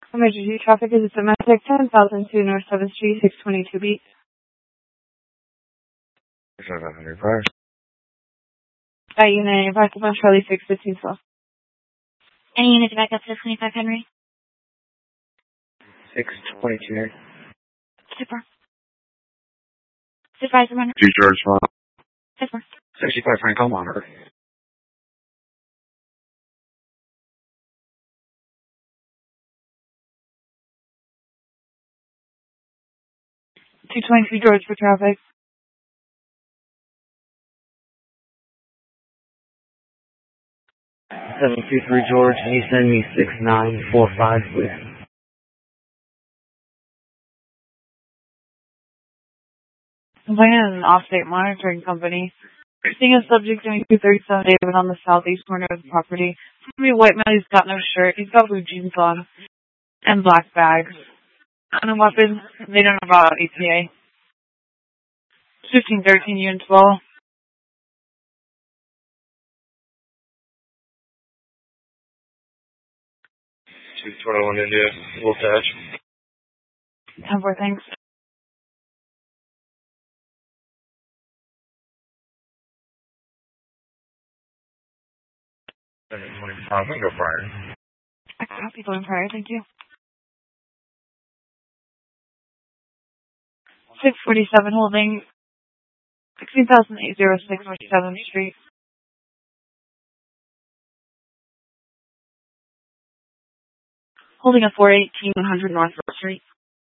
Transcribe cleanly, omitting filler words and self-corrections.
Emergency traffic is domestic 10,002 North 7th Street, 622B. Unit, back up on Charlie 615 South. Any unit to back up to 25 Henry? 622. Super. Supervisor Runner. G. George Small. Super. 65 Frank Monitor. $223 George for traffic. 723 George, can you send me 6945, please? Complainant is an off-state monitoring company. Seeing a subject doing 237 David on the southeast corner of the property. Somebody white man, he's got no shirt, he's got blue jeans on, and black bags. And a weapon, they don't know about ETA. 1513 Unit 12. 221 India, Wolf Dash. 10-4, thanks. Go prior. I copy going prior, thank you. 647 holding 16,806 North 7th Street. Holding a 418 100 North 4th Street.